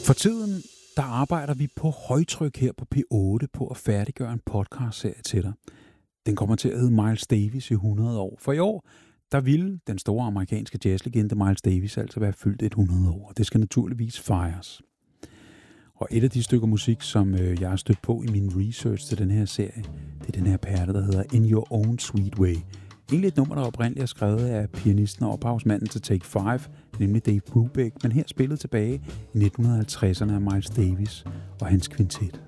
For tiden, der arbejder vi på højtryk her på P8 på at færdiggøre en podcastserie til dig. Den kommer til at hedde Miles Davis i 100 år. For i år, der ville den store amerikanske jazzlegende Miles Davis altså være fyldt 100 år. Det skal naturligvis fejres. Og et af de stykker musik, som jeg har stødt på i min research til den her serie, det er den her pærte, der hedder In Your Own Sweet Way. Egentlig et nummer, der oprindeligt er skrevet af pianisten og ophavsmanden til Take 5, nemlig Dave Brubeck, men her spillet tilbage i 1950'erne af Miles Davis og hans kvintet.